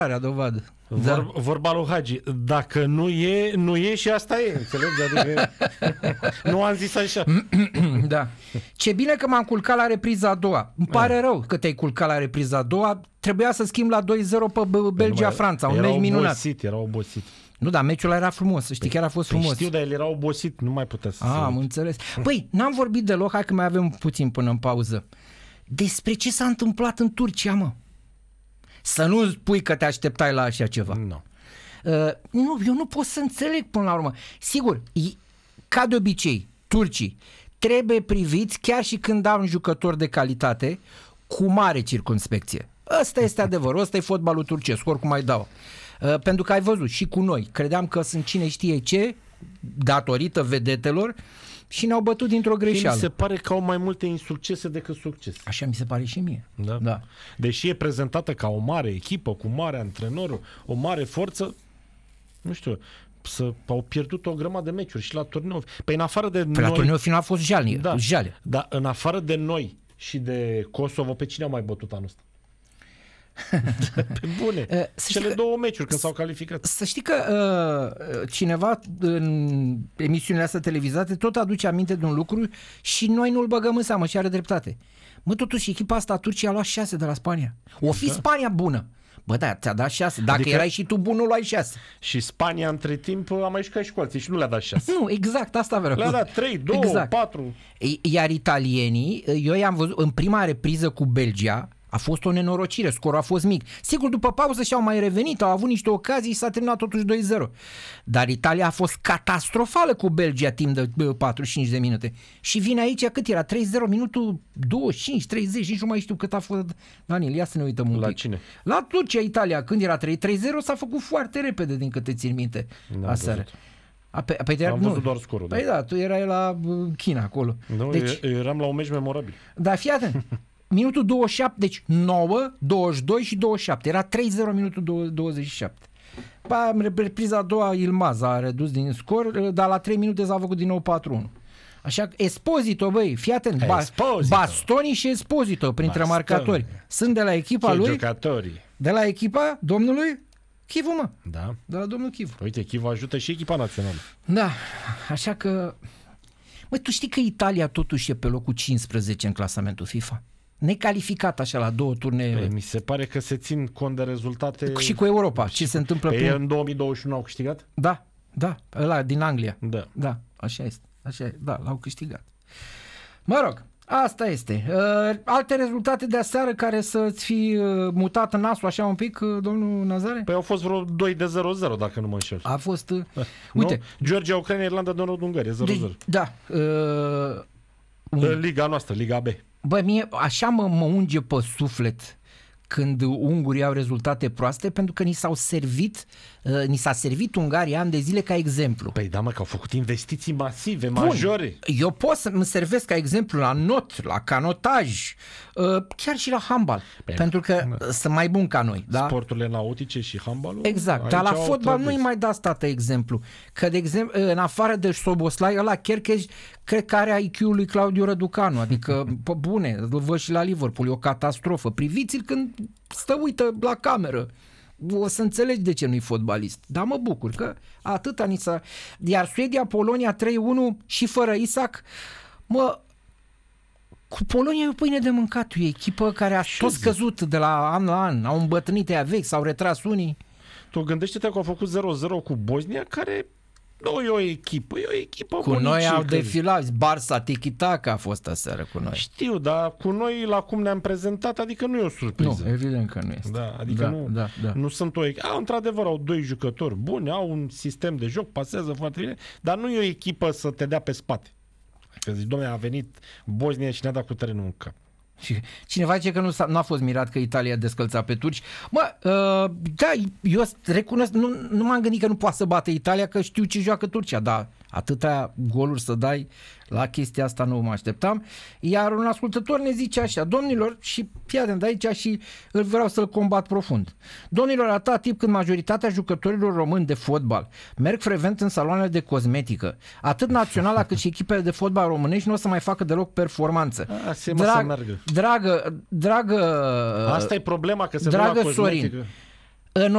dovadă. Vorba lui Hagi, dacă nu e și asta e, înțelegi? Adică nu am zis așa. Da. Ce bine că m-am culcat la repriza a doua. Îmi pare rău că te-ai culcat la repriza a doua. Trebuia să schimb la 2-0 pe Belgia-Franța, un meci minunat. Era obosit. Nu, dar meciul ăla era frumos, știi, chiar a fost frumos. Știu, dar el era obosit, nu mai putea să am înțeles. Păi, n-am vorbit deloc, hai că mai avem puțin până în pauză. Despre ce s-a întâmplat în Turcia, mă? Să nu spui că te așteptai la așa ceva. Nu. Nu, eu nu pot să înțeleg până la urmă. Sigur, ca de obicei, turcii trebuie priviți, chiar și când au un jucător de calitate, cu mare circumspecție. Ăsta este adevărul, ăsta e fotbalul turcesc, oricum mai dau. Pentru că ai văzut și cu noi, credeam că sunt cine știe ce, datorită vedetelor, și ne-au bătut dintr-o greșeală. Mi se pare că au mai multe insuccese decât succes. Așa mi se pare și mie. Da. Deși e prezentată ca o mare echipă, cu mare antrenor, o mare forță, nu știu, au pierdut o grămadă de meciuri și la turneu. Păi în afară de noi... La turneu final a fost jalnic. Da, în afară de noi și de Kosovo, pe cine au mai bătut anul ăsta? Pe bune. Cele două meciuri când s-au calificat. Să știi că cineva în emisiunile astea televizate tot aduce aminte de un lucru și noi nu-l băgăm în seamă și are dreptate. Mă, totuși echipa asta a Turciei a luat 6 de la Spania. O fi Spania bună. Bă, da, ți-a dat 6. Dacă erai și tu bun, nu luai 6. Și Spania între timp a mai jucat și cu alții și nu le-a dat 6. Nu, exact, asta vreau. Le-a dat 3, 2, 4. Iar italienii, eu i-am văzut în prima repriză cu Belgia, a fost o nenorocire, scorul a fost mic. Sigur, după pauză și-au mai revenit, au avut niște ocazii și s-a terminat totuși 2-0. Dar Italia a fost catastrofală cu Belgia timp de 45 de minute. Și vine aici, cât era? 3-0, minutul 25, 30, nici nu mai știu cât a fost. Daniel, ia să ne uităm un pic. La cine? La Turcia, Italia, când era 3-0, s-a făcut foarte repede, din câte țin minte, aseară. Am văzut doar scorul. Păi da, tu erai la China acolo. Nu, deci, eram la un meci memorabil. Da, fii atent. Minutul 27, deci 9, 22 și 27. Era 3-0 minutul 27. Repriza a doua, Ilmaz a redus din scor, dar la 3 minute s-a făcut din nou 4-1. Așa că Esposito, băi, fii atent, Bastoni și Esposito printre marcatori. Sunt de la echipa lui, jucătorii. De la echipa domnului Chivu, mă. Da. De la domnul Chivu. Uite, Chivu ajută și echipa națională. Da, așa că... Măi, tu știi că Italia totuși e pe locul 15 în clasamentul FIFA? Necalificat așa la 2 turnee. Mi se pare că se țin cont de rezultate și cu Europa. Ce se întâmplă în 2021 au câștigat? Da, ăla din Anglia. Da, așa este. L-au câștigat. Mă rog, asta este. Alte rezultate de aseară care să-ți fi mutat nasul așa un pic, domnul Nazare? Păi au fost vreo 2 de 0-0, dacă nu mă înșel. A fost... Uite. Georgia, Ucraina, Irlanda, de Nord, Ungaria, 0-0. Da. Liga noastră, Liga B. Bă, mie așa mă unge pe suflet când ungurii au rezultate proaste, pentru că ni s-a servit Ungaria ani de zile ca exemplu. Păi da, mă, că au făcut investiții masive, majore. Eu pot să mă servesc ca exemplu la not, la canotaj, chiar și la handbal, pentru că sunt mai buni ca noi. Da? Sporturile nautice și handbalul. Exact, dar la fotbal nu-i mai dați tată exemplu. Că, de exemplu, în afară de Soboslai, ăla Cherkes, cred că are IQ-ul lui Claudiu Răducanu, adică, pe bune, îl văd și la Liverpool, e o catastrofă. Priviți-l când stă, uită la cameră. O să înțelegi de ce nu-i fotbalist. Dar mă bucur că atâta ni s-a... Iar Suedia-Polonia 3-1 și fără Isaac, cu Polonia e o pâine de mâncat. E o echipă care a tot scăzut de la an la an. Au îmbătrânit ea vechi, s-au retras unii. Tu gândește-te că au făcut 0-0 cu Bosnia, care nu e o echipă, e o echipă cu bunicică. Noi au defilat, Barça, Tiki-Taka a fost aseară cu noi. Știu, dar cu noi, la cum ne-am prezentat, adică nu e o surpriză. Nu, evident că nu este. Da, adică nu sunt o echipă. Într-adevăr, au 2 jucători buni, au un sistem de joc, pasează foarte bine, dar nu e o echipă să te dea pe spate. Că zici, dom'le, a venit Bosnia și ne-a dat cu terenul în cap. Și cineva zice că nu a fost mirat că Italia descălța pe turci. Da, eu recunosc, nu m-am gândit că nu poate să bată Italia, că știu ce joacă Turcia, dar atâtea goluri să dai, la chestia asta nu mă așteptam. Iar un ascultător ne zice așa: domnilor, și fii atent aici și îl vreau să-l combat profund. Domnilor, atâta timp când majoritatea jucătorilor români de fotbal merg frecvent în saloanele de cosmetică, atât naționala cât și echipele de fotbal românești nu o să mai facă deloc performanță. Să meargă. Dragă, asta e problema, că se dragă Sorin,